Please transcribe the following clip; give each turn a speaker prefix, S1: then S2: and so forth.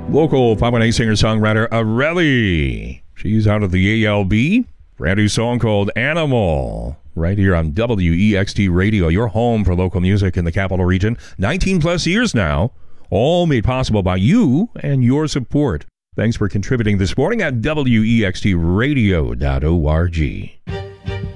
S1: Local 518 singer-songwriter Areli. She's out of the ALB. Brand new song called Animal. Right here on WEXT Radio, your home for local music in the capital region. 19 plus years now. All made possible by you and your support. Thanks for contributing this morning at WEXTradio.org.